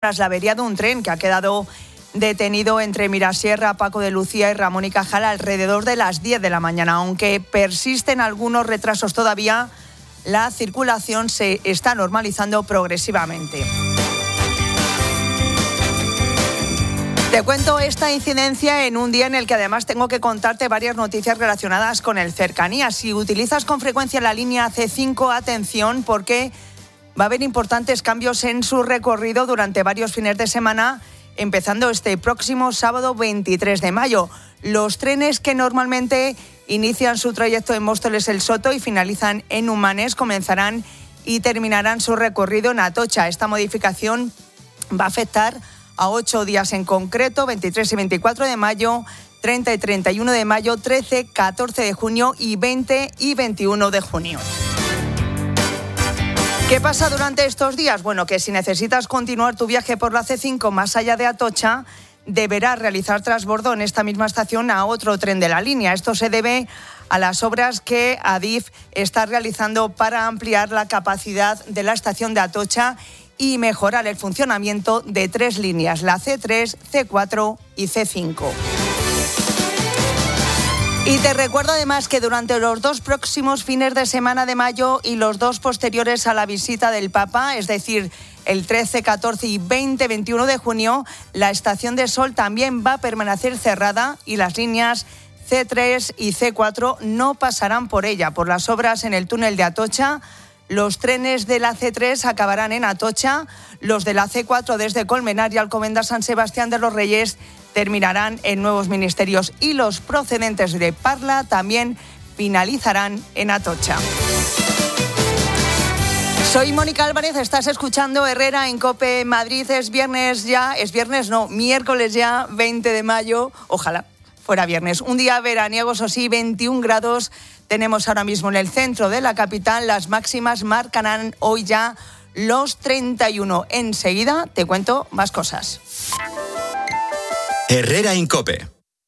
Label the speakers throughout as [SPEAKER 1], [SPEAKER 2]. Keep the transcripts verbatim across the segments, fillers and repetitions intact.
[SPEAKER 1] tras la avería de un tren que ha quedado detenido entre Mirasierra, Paco de Lucía y Ramón y Cajal alrededor de las diez de la mañana. Aunque persisten algunos retrasos todavía, la circulación se está normalizando progresivamente. Te cuento esta incidencia en un día en el que además tengo que contarte varias noticias relacionadas con el cercanías. Si utilizas con frecuencia la línea ce cinco, atención, porque va a haber importantes cambios en su recorrido durante varios fines de semana, empezando este próximo sábado veintitrés de mayo. Los trenes que normalmente inician su trayecto en Móstoles El Soto y finalizan en Humanes comenzarán y terminarán su recorrido en Atocha. Esta modificación va a afectar a ocho días en concreto: veintitrés y veinticuatro de mayo, treinta y treinta y uno de mayo, trece, catorce de junio y veinte y veintiuno de junio. ¿Qué pasa durante estos días? Bueno, que si necesitas continuar tu viaje por la ce cinco más allá de Atocha, deberás realizar transbordo en esta misma estación a otro tren de la línea. Esto se debe a las obras que Adif está realizando para ampliar la capacidad de la estación de Atocha y mejorar el funcionamiento de tres líneas, la ce tres, ce cuatro y ce cinco. Y te recuerdo además que durante los dos próximos fines de semana de mayo y los dos posteriores a la visita del Papa, es decir, el trece, catorce y veinte, veintiuno de junio, la estación de Sol también va a permanecer cerrada y las líneas ce tres y ce cuatro no pasarán por ella. Por las obras en el túnel de Atocha, los trenes de la ce tres acabarán en Atocha, los de la ce cuatro desde Colmenar y Alcobendas San Sebastián de los Reyes terminarán en Nuevos Ministerios y los procedentes de Parla también finalizarán en Atocha. Soy Mónica Álvarez, estás escuchando Herrera en COPE Madrid. Es viernes ya, es viernes no, miércoles ya, veinte de mayo, ojalá fuera viernes. Un día veraniego, eso sí, veintiún grados tenemos ahora mismo en el centro de la capital. Las máximas marcarán hoy ya los treinta y uno. Enseguida te cuento más cosas.
[SPEAKER 2] Herrera en COPE.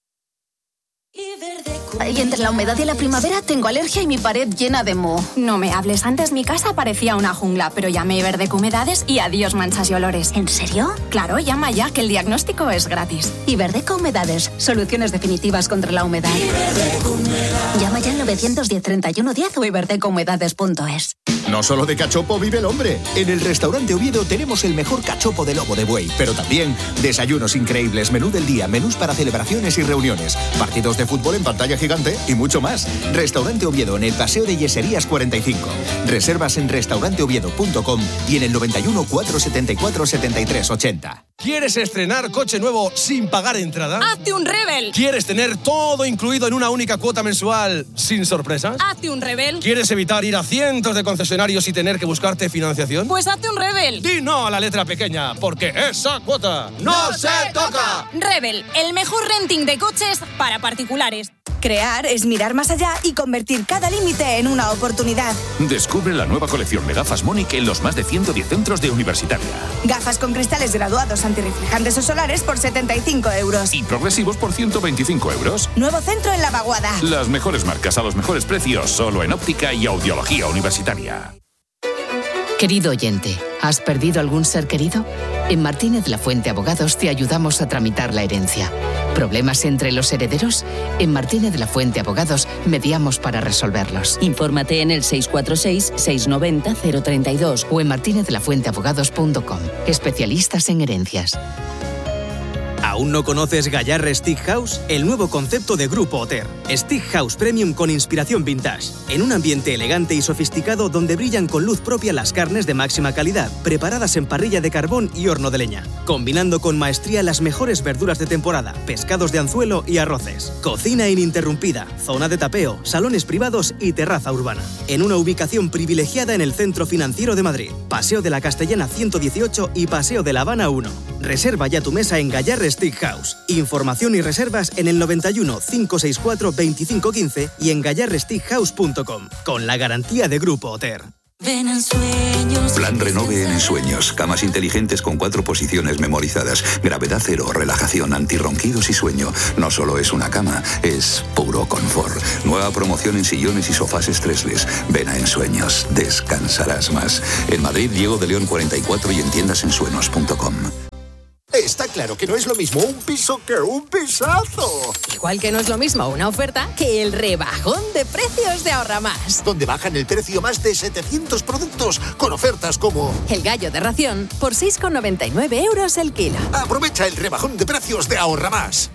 [SPEAKER 3] Y entre la humedad y la primavera tengo alergia y mi pared llena de moho.
[SPEAKER 4] No me hables, antes mi casa parecía una jungla, pero llamé Iberdeco Humedades y adiós manchas y olores.
[SPEAKER 3] ¿En serio?
[SPEAKER 4] Claro, llama ya, que el diagnóstico es gratis.
[SPEAKER 3] Iberdeco Humedades, soluciones definitivas contra la humedad. Llama ya al nueve uno cero, treinta y uno diez o iberdeco humedades punto es.
[SPEAKER 2] No solo de cachopo vive el hombre. En el restaurante Oviedo tenemos el mejor cachopo de lobo de buey, pero también desayunos increíbles, menú del día, menús para celebraciones y reuniones, partidos de fútbol en pantalla gigante y mucho más. Restaurante Oviedo en el Paseo de Yeserías cuarenta y cinco. Reservas en restaurante oviedo punto com y en el noventa y uno, cuatrocientos setenta y cuatro, setenta y tres ochenta.
[SPEAKER 5] ¿Quieres estrenar coche nuevo sin pagar entrada?
[SPEAKER 4] ¡Hazte un Rebel!
[SPEAKER 5] ¿Quieres tener todo incluido en una única cuota mensual sin sorpresas?
[SPEAKER 4] ¡Hazte un Rebel!
[SPEAKER 5] ¿Quieres evitar ir a cientos de concesionarios y tener que buscarte financiación?
[SPEAKER 4] Pues hazte un Rebel.
[SPEAKER 5] Di no a la letra pequeña, porque esa cuota no se toca.
[SPEAKER 4] Rebel, el mejor renting de coches para particulares.
[SPEAKER 6] Crear es mirar más allá y convertir cada límite en una oportunidad.
[SPEAKER 7] Descubre la nueva colección de gafas Mónica en los más de ciento diez centros de Universitaria.
[SPEAKER 6] Gafas con cristales graduados antirreflejantes o solares por setenta y cinco euros.
[SPEAKER 7] Y progresivos por ciento veinticinco euros.
[SPEAKER 6] Nuevo centro en La Vaguada.
[SPEAKER 7] Las mejores marcas a los mejores precios, solo en óptica y audiología universitaria.
[SPEAKER 8] Querido oyente, ¿has perdido algún ser querido? En Martínez La Fuente Abogados te ayudamos a tramitar la herencia. ¿Problemas entre los herederos? En Martínez La Fuente Abogados mediamos para resolverlos.
[SPEAKER 9] Infórmate en el seis cuatro seis, seis nueve cero, cero tres dos
[SPEAKER 8] o en martinez la fuente abogados punto com. Especialistas en herencias.
[SPEAKER 10] ¿Aún no conoces Gallarre Steakhouse? El nuevo concepto de Grupo Oter. Steakhouse Premium con inspiración vintage. En un ambiente elegante y sofisticado donde brillan con luz propia las carnes de máxima calidad, preparadas en parrilla de carbón y horno de leña. Combinando con maestría las mejores verduras de temporada, pescados de anzuelo y arroces. Cocina ininterrumpida, zona de tapeo, salones privados y terraza urbana. En una ubicación privilegiada en el Centro Financiero de Madrid. Paseo de la Castellana ciento dieciocho y Paseo de La Habana uno. Reserva ya tu mesa en Gallarre Steakhouse. Información y reservas en el noventa y uno, cinco seis cuatro, veinticinco quince y en gallarre steakhouse punto com. Con la garantía de Grupo Oter.
[SPEAKER 11] Ven en sueños.
[SPEAKER 12] Plan Renove en Ensueños. Camas inteligentes con cuatro posiciones memorizadas. Gravedad cero, relajación, antirronquidos y sueño. No solo es una cama, es puro confort. Nueva promoción en sillones y sofás estresles. Ven a Ensueños. Descansarás más. En Madrid, Diego de León cuarenta y cuatro y en tiendas ensueños punto com.
[SPEAKER 13] Está claro que no es lo mismo un piso que un pisazo.
[SPEAKER 14] Igual que no es lo mismo una oferta que el rebajón de precios de Ahorra Más.
[SPEAKER 13] Donde bajan el precio más de setecientos productos con ofertas como...
[SPEAKER 14] El gallo de ración por seis con noventa y nueve euros el kilo.
[SPEAKER 13] Aprovecha el rebajón de precios de Ahorra Más.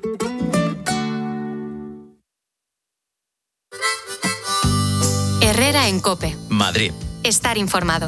[SPEAKER 15] Herrera en COPE.
[SPEAKER 16] Madrid.
[SPEAKER 15] Estar informado.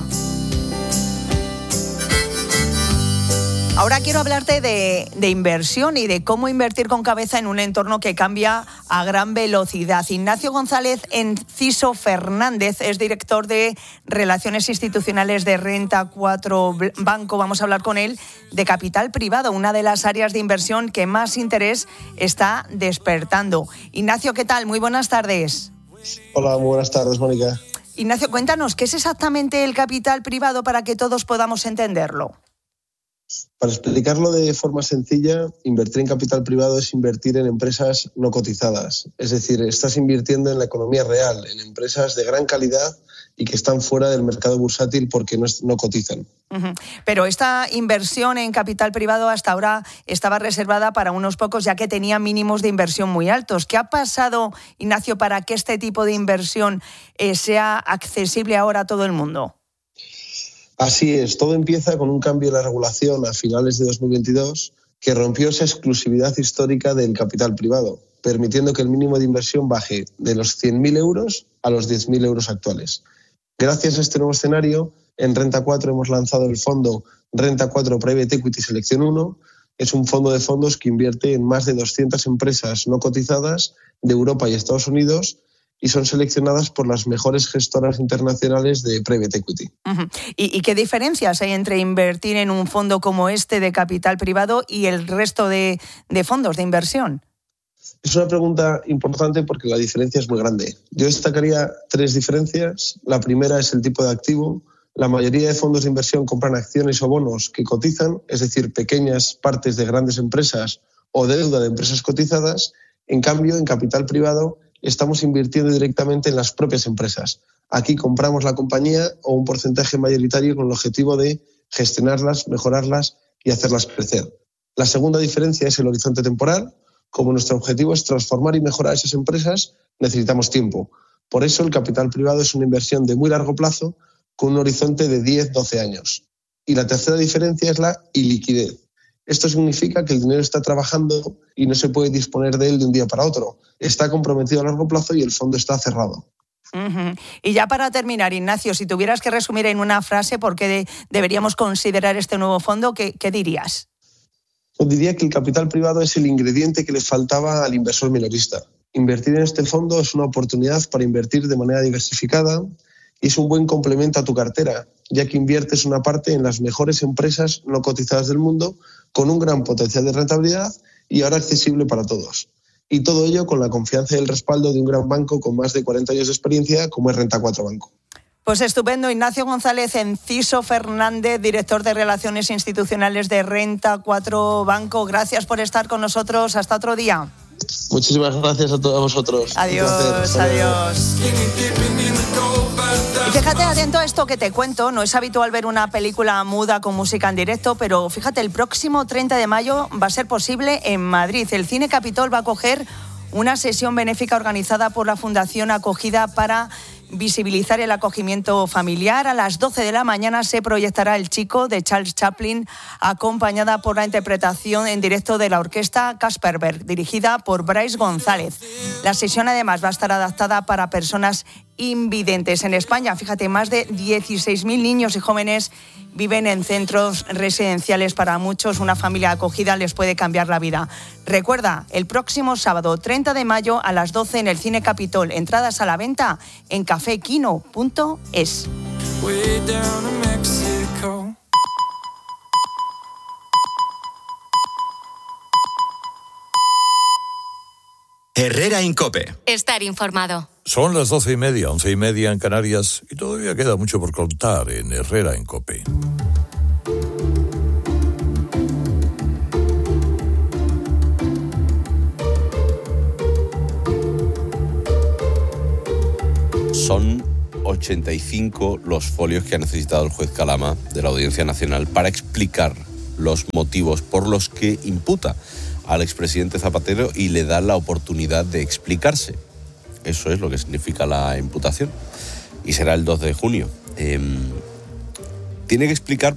[SPEAKER 1] Ahora quiero hablarte de, de inversión y de cómo invertir con cabeza en un entorno que cambia a gran velocidad. Ignacio González Enciso Fernández es director de Relaciones Institucionales de Renta cuatro Banco. Vamos a hablar con él de capital privado, una de las áreas de inversión que más interés está despertando. Ignacio, ¿qué tal? Muy buenas tardes.
[SPEAKER 17] Hola, muy buenas tardes, Mónica.
[SPEAKER 1] Ignacio, cuéntanos, ¿qué es exactamente el capital privado para que todos podamos entenderlo?
[SPEAKER 17] Para explicarlo de forma sencilla, invertir en capital privado es invertir en empresas no cotizadas. Es decir, estás invirtiendo en la economía real, en empresas de gran calidad y que están fuera del mercado bursátil porque no, no cotizan.
[SPEAKER 1] Uh-huh. Pero esta inversión en capital privado hasta ahora estaba reservada para unos pocos, ya que tenía mínimos de inversión muy altos. ¿Qué ha pasado, Ignacio, para que este tipo de inversión eh, sea accesible ahora a todo el mundo?
[SPEAKER 17] Así es, todo empieza con un cambio en la regulación a finales de dos mil veintidós que rompió esa exclusividad histórica del capital privado, permitiendo que el mínimo de inversión baje de los cien mil euros a los diez mil euros actuales. Gracias a este nuevo escenario, en Renta cuatro hemos lanzado el fondo Renta cuatro Private Equity Selección uno. Es un fondo de fondos que invierte en más de doscientas empresas no cotizadas de Europa y Estados Unidos y son seleccionadas por las mejores gestoras internacionales de Private Equity.
[SPEAKER 1] Uh-huh. ¿Y, ¿Y qué diferencias hay entre invertir en un fondo como este de capital privado y el resto de, de fondos de inversión?
[SPEAKER 17] Es una pregunta importante porque la diferencia es muy grande. Yo destacaría tres diferencias. La primera es el tipo de activo. La mayoría de fondos de inversión compran acciones o bonos que cotizan, es decir, pequeñas partes de grandes empresas o deuda de empresas cotizadas. En cambio, en capital privado estamos invirtiendo directamente en las propias empresas. Aquí compramos la compañía o un porcentaje mayoritario con el objetivo de gestionarlas, mejorarlas y hacerlas crecer. La segunda diferencia es el horizonte temporal. Como nuestro objetivo es transformar y mejorar esas empresas, necesitamos tiempo. Por eso el capital privado es una inversión de muy largo plazo con un horizonte de diez a doce años. Y la tercera diferencia es la iliquidez. Esto significa que el dinero está trabajando y no se puede disponer de él de un día para otro. Está comprometido a largo plazo y el fondo está cerrado.
[SPEAKER 1] Uh-huh. Y ya para terminar, Ignacio, si tuvieras que resumir en una frase por qué de, deberíamos considerar este nuevo fondo, ¿qué, qué dirías?
[SPEAKER 17] Yo diría que el capital privado es el ingrediente que le faltaba al inversor minorista. Invertir en este fondo es una oportunidad para invertir de manera diversificada y es un buen complemento a tu cartera, ya que inviertes una parte en las mejores empresas no cotizadas del mundo con un gran potencial de rentabilidad y ahora accesible para todos. Y todo ello con la confianza y el respaldo de un gran banco con más de cuarenta años de experiencia como es Renta cuatro Banco.
[SPEAKER 1] Pues estupendo. Ignacio González Enciso Fernández, director de Relaciones Institucionales de Renta cuatro Banco. Gracias por estar con nosotros. Hasta otro día.
[SPEAKER 17] Muchísimas gracias a todos vosotros.
[SPEAKER 1] Adiós, adiós. Y fíjate, atento a esto que te cuento, no es habitual ver una película muda con música en directo, pero fíjate, el próximo treinta de mayo va a ser posible en Madrid. El Cine Capitol va a acoger una sesión benéfica organizada por la Fundación Acogida para visibilizar el acogimiento familiar. A las doce de la mañana se proyectará El Chico de Charles Chaplin, acompañada por la interpretación en directo de la orquesta Kasperberg, dirigida por Bryce González. La sesión además va a estar adaptada para personas invidentes. En España, fíjate, más de dieciséis mil niños y jóvenes viven en centros residenciales. Para muchos, una familia acogida les puede cambiar la vida. Recuerda, el próximo sábado treinta de mayo a las doce en el Cine Capitol. Entradas a la venta en cafequino punto es.
[SPEAKER 16] Herrera en COPE.
[SPEAKER 15] Estar informado.
[SPEAKER 18] Son las doce y media, once y media en Canarias y todavía queda mucho por contar en Herrera en COPE.
[SPEAKER 19] Son ochenta y cinco los folios que ha necesitado el juez Calama de la Audiencia Nacional para explicar
[SPEAKER 16] los motivos por los que imputa al expresidente Zapatero y le da la oportunidad de explicarse. Eso es lo que significa la imputación. Y será el dos de junio. Eh, tiene que explicar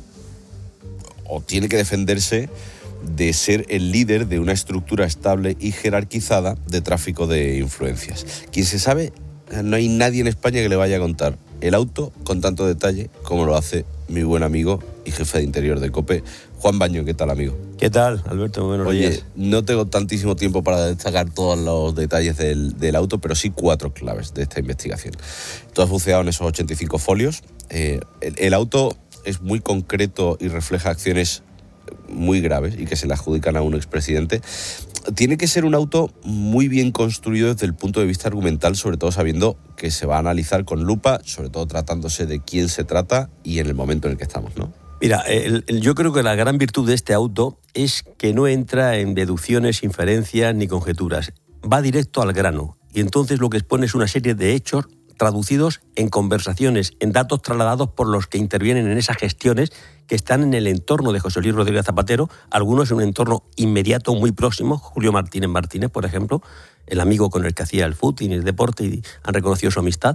[SPEAKER 16] o tiene que defenderse de ser el líder de una estructura estable y jerarquizada de tráfico de influencias. Quien se sabe, no hay nadie en España que le vaya a contar el auto con tanto detalle como lo hace mi buen amigo y jefe de interior de COPE, Juan Baño. ¿Qué tal, amigo?
[SPEAKER 19] ¿Qué tal, Alberto? Buenos
[SPEAKER 16] Oye,
[SPEAKER 19] días.
[SPEAKER 16] no tengo tantísimo tiempo para destacar todos los detalles del, del auto, pero sí cuatro claves de esta investigación. Todo ha buceado en esos ochenta y cinco folios. Eh, el, el auto es muy concreto y refleja acciones muy graves y que se le adjudican a un expresidente. Tiene que ser un auto muy bien construido desde el punto de vista argumental, sobre todo sabiendo que se va a analizar con lupa, sobre todo tratándose de quién se trata y en el momento en el que estamos, ¿no?
[SPEAKER 19] Mira, el, el, yo creo que la gran virtud de este auto es que no entra en deducciones, inferencias ni conjeturas. Va directo al grano y entonces lo que expone es una serie de hechos traducidos en conversaciones, en datos trasladados por los que intervienen en esas gestiones que están en el entorno de José Luis Rodríguez Zapatero, algunos en un entorno inmediato, muy próximo, Julio Martínez Martínez, por ejemplo, el amigo con el que hacía el fútbol y el deporte y han reconocido su amistad,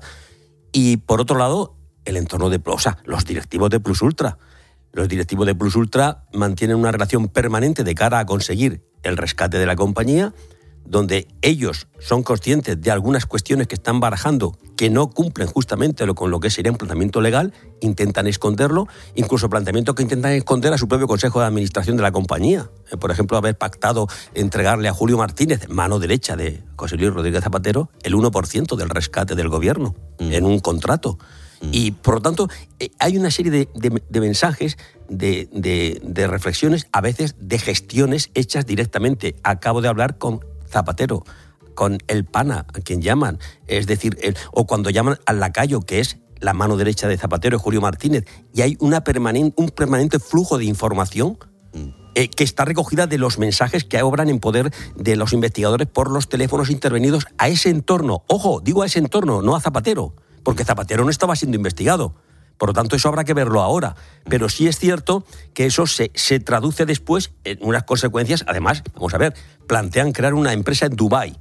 [SPEAKER 19] y por otro lado, el entorno de, o sea, los directivos de Plus Ultra. Los directivos de Plus Ultra mantienen una relación permanente de cara a conseguir el rescate de la compañía, donde ellos son conscientes de algunas cuestiones que están barajando que no cumplen justamente con lo que sería un planteamiento legal, intentan esconderlo, incluso planteamientos que intentan esconder a su propio Consejo de Administración de la compañía. Por ejemplo, haber pactado entregarle a Julio Martínez, mano derecha de José Luis Rodríguez Zapatero, el uno por ciento del rescate del gobierno mm. en un contrato. Mm. Y, por lo tanto, hay una serie de, de, de mensajes, de, de, de reflexiones, a veces de gestiones hechas directamente. Acabo de hablar con Zapatero, con el pana, a quien llaman, es decir, el, o cuando llaman al lacayo, que es la mano derecha de Zapatero, Julio Martínez, y hay una permanente, un permanente flujo de información eh, que está recogida de los mensajes que obran en poder de los investigadores por los teléfonos intervenidos a ese entorno. Ojo, digo a ese entorno, no a Zapatero, porque Zapatero no estaba siendo investigado. Por lo tanto, eso habrá que verlo ahora. Pero sí es cierto que eso se, se traduce después en unas consecuencias. Además, vamos a ver, plantean crear una empresa en Dubái.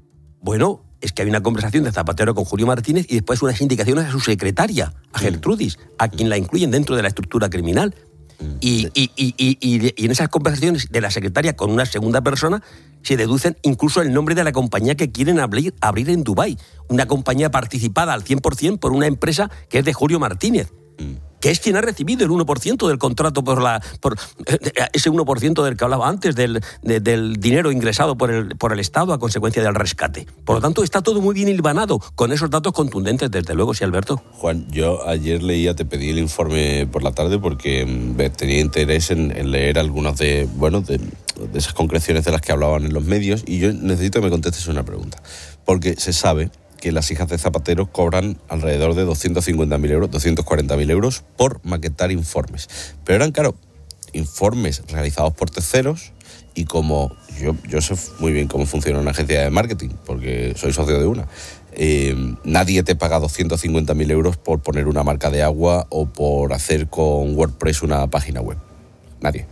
[SPEAKER 19] Bueno, es que hay una conversación de Zapatero con Julio Martínez y después unas indicaciones a su secretaria, a Gertrudis, a quien la incluyen dentro de la estructura criminal. Y, y, y, y, y en esas conversaciones de la secretaria con una segunda persona se deducen incluso el nombre de la compañía que quieren abrir, abrir en Dubái. Una compañía participada al cien por ciento por una empresa que es de Julio Martínez, que es quien ha recibido el uno por ciento del contrato, por la por ese uno por ciento del que hablaba antes, del, de, del dinero ingresado por el, por el Estado a consecuencia del rescate. Por lo tanto, está todo muy bien hilvanado, con esos datos contundentes, desde luego, sí, Alberto.
[SPEAKER 16] Juan, yo ayer leía, te pedí el informe por la tarde porque mmm, tenía interés en, en leer algunas de, bueno, de, de esas concreciones de las que hablaban en los medios, y yo necesito que me contestes una pregunta. Porque se sabe que las hijas de Zapatero cobran alrededor de doscientos cincuenta mil euros, doscientos cuarenta mil euros por maquetar informes. Pero eran, claro, informes realizados por terceros y como yo, yo sé muy bien cómo funciona una agencia de marketing, porque soy socio de una, eh, nadie te paga doscientos cincuenta mil euros por poner una marca de agua o por hacer con WordPress una página web. Nadie.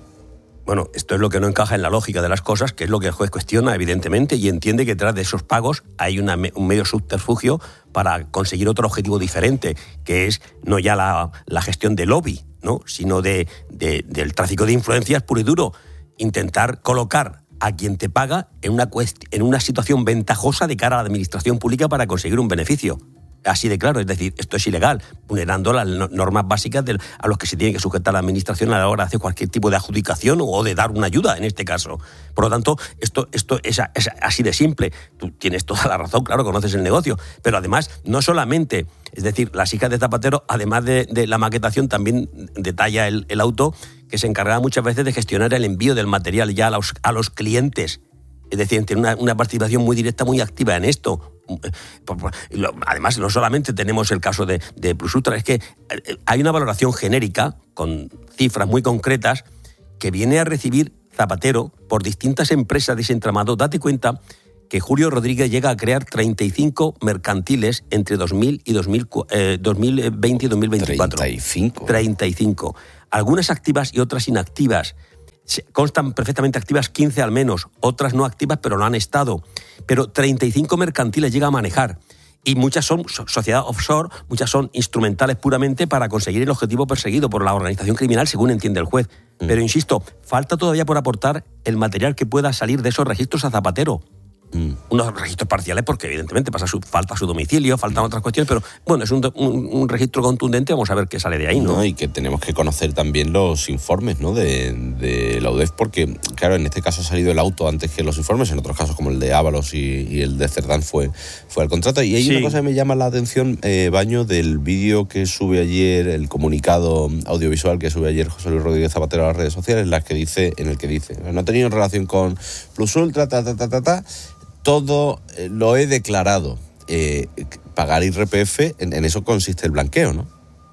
[SPEAKER 19] Bueno, esto es lo que no encaja en la lógica de las cosas, que es lo que el juez cuestiona, evidentemente, y entiende que detrás de esos pagos hay una, un medio subterfugio para conseguir otro objetivo diferente, que es no ya la, la gestión de lobby, ¿no?, sino de, de, del tráfico de influencias puro y duro. Intentar colocar a quien te paga en una, cuest- en una situación ventajosa de cara a la administración pública para conseguir un beneficio. Así de claro, es decir, esto es ilegal, vulnerando las normas básicas de, a los que se tiene que sujetar la administración a la hora de hacer cualquier tipo de adjudicación o de dar una ayuda, en este caso. Por lo tanto, esto, esto es, es así de simple. Tú tienes toda la razón, claro, conoces el negocio, pero además, no solamente, es decir, las hijas de Zapatero, además de, de la maquetación, también detalla el, el auto, que se encargaba muchas veces de gestionar el envío del material ya a los, a los clientes. Es decir, tiene una, una participación muy directa, muy activa en esto. Además, no solamente tenemos el caso de, de Plus Ultra, es que hay una valoración genérica, con cifras muy concretas, que viene a recibir Zapatero por distintas empresas de ese entramado. Date cuenta que Julio Rodríguez llega a crear treinta y cinco mercantiles entre dos mil y dos mil, eh, dos mil veinte y dos mil veinticuatro.
[SPEAKER 16] treinta y cinco.
[SPEAKER 19] treinta y cinco. algunas activas y otras inactivas. Constan perfectamente activas quince al menos, otras no activas pero no han estado. Pero treinta y cinco mercantiles llega a manejar. Y muchas son sociedades offshore, muchas son instrumentales puramente para conseguir el objetivo perseguido por la organización criminal, según entiende el juez. Mm. Pero insisto, falta todavía por aportar el material que pueda salir de esos registros a Zapatero. Mm. Unos registros parciales porque evidentemente pasa su, falta su domicilio, faltan otras cuestiones, pero bueno, es un, un, un registro contundente, vamos a ver qué sale de ahí, ¿no?
[SPEAKER 16] No, y que tenemos que conocer también los informes, ¿no?, de, de la U D E F, porque claro, en este caso ha salido el auto antes que los informes, en otros casos como el de Ábalos y, y el de Cerdán fue, fue al contrato. Y hay sí. una cosa que me llama la atención, eh, Baño, del vídeo que sube ayer, el comunicado audiovisual que sube ayer José Luis Rodríguez Zapatero a las redes sociales, en, las que dice, en el que dice, no ha tenido relación con Plus Ultra, ta, ta, ta, ta, ta, todo lo he declarado. Eh, pagar I R P F, en, en eso consiste el blanqueo, ¿no?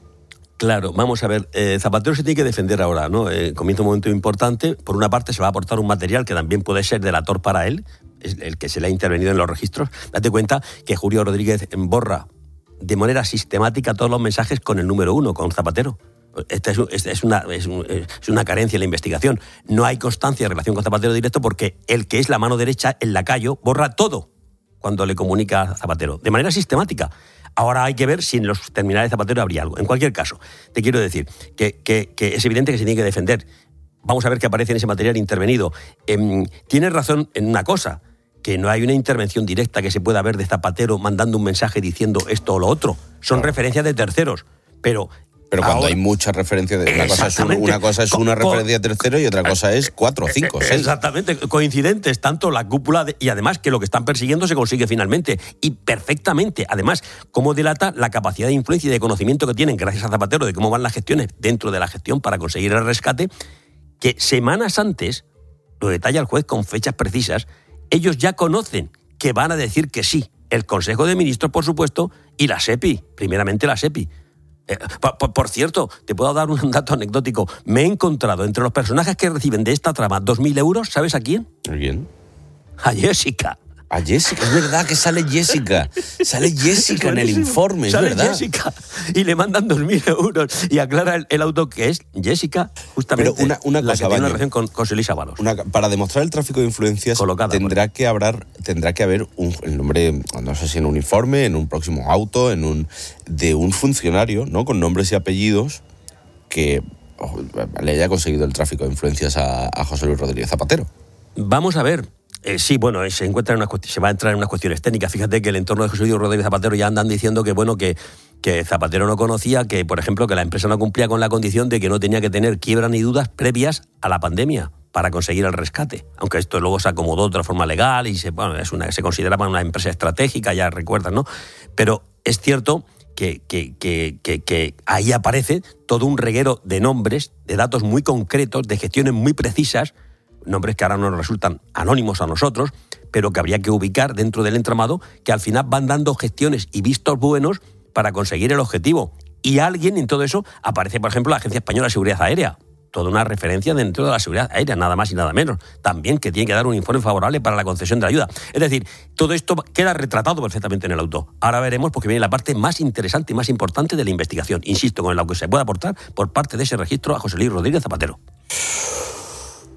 [SPEAKER 19] Claro, vamos a ver, eh, Zapatero se tiene que defender ahora, ¿no? Eh, comienza un momento importante. Por una parte se va a aportar un material que también puede ser delator para él, es el que se le ha intervenido en los registros. Date cuenta que Julio Rodríguez borra de manera sistemática todos los mensajes con el número uno, con Zapatero. Esta es, es, es, una, es, un, es una carencia en la investigación. No hay constancia de relación con Zapatero directo porque el que es la mano derecha, el lacayo, borra todo cuando le comunica a Zapatero, de manera sistemática. Ahora hay que ver si en los terminales de Zapatero habría algo. En cualquier caso, te quiero decir que, que, que es evidente que se tiene que defender. Vamos a ver qué aparece en ese material intervenido. Eh, tienes razón en una cosa, que no hay una intervención directa que se pueda ver de Zapatero mandando un mensaje diciendo esto o lo otro. Son claro. referencias de terceros, pero...
[SPEAKER 16] Pero cuando ahora, hay muchas referencias, de, una, cosa es un, una cosa es con, una referencia de tercero y otra cosa es cuatro, cinco, seis.
[SPEAKER 19] Exactamente, coincidentes, tanto la cúpula de, y además que lo que están persiguiendo se consigue finalmente y perfectamente. Además, cómo delata la capacidad de influencia y de conocimiento que tienen, gracias a Zapatero, de cómo van las gestiones dentro de la gestión para conseguir el rescate, que semanas antes, lo detalla el juez con fechas precisas, ellos ya conocen que van a decir que sí. El Consejo de Ministros, por supuesto, y la SEPI, primeramente la SEPI. Eh, por, por, por cierto, te puedo dar un dato anecdótico. Me he encontrado entre los personajes que reciben de esta trama dos mil euros, ¿sabes a quién?
[SPEAKER 16] ¿A quién?
[SPEAKER 19] A Jessica.
[SPEAKER 16] A Jessica, es verdad que sale Jessica. Sale Jessica en el informe, es
[SPEAKER 19] sale
[SPEAKER 16] verdad.
[SPEAKER 19] Jessica y le mandan dos mil euros y aclara el, el auto que es Jessica, justamente.
[SPEAKER 16] Pero una, una
[SPEAKER 19] la
[SPEAKER 16] cosa,
[SPEAKER 19] que tiene
[SPEAKER 16] Baño,
[SPEAKER 19] una relación con, con Luis Ábalos.
[SPEAKER 16] Una, para demostrar el tráfico de influencias Colocada, tendrá que haber, tendrá que haber un, el nombre, no sé si en un informe, en un próximo auto, en un de un funcionario, ¿no? Con nombres y apellidos que oh, le haya conseguido el tráfico de influencias a, a José Luis Rodríguez Zapatero.
[SPEAKER 19] Vamos a ver. Eh, sí, bueno, se encuentra en una cuest- se va a entrar en unas cuestiones técnicas. Fíjate que el entorno de José Luis Rodríguez Zapatero ya andan diciendo que bueno que, que Zapatero no conocía, que por ejemplo que la empresa no cumplía con la condición de que no tenía que tener quiebra ni dudas previas a la pandemia para conseguir el rescate. Aunque esto luego se acomodó de otra forma legal y se, bueno, es una, se consideraba una empresa estratégica, ya recuerdan, ¿no? Pero es cierto que, que, que, que, que ahí aparece todo un reguero de nombres, de datos muy concretos, de gestiones muy precisas, nombres que ahora no nos resultan anónimos a nosotros, pero que habría que ubicar dentro del entramado, que al final van dando gestiones y vistos buenos para conseguir el objetivo. Y alguien en todo eso aparece, por ejemplo, la Agencia Española de Seguridad Aérea, toda una referencia dentro de la seguridad aérea, nada más y nada menos. También que tiene que dar un informe favorable para la concesión de la ayuda. Es decir, todo esto queda retratado perfectamente en el auto. Ahora veremos, porque viene la parte más interesante y más importante de la investigación. Insisto, con lo que se puede aportar por parte de ese registro a José Luis Rodríguez Zapatero.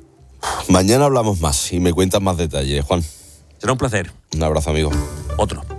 [SPEAKER 16] Mañana hablamos más y me cuentas más detalles, Juan.
[SPEAKER 19] Será un placer.
[SPEAKER 16] Un abrazo, amigo.
[SPEAKER 19] Otro.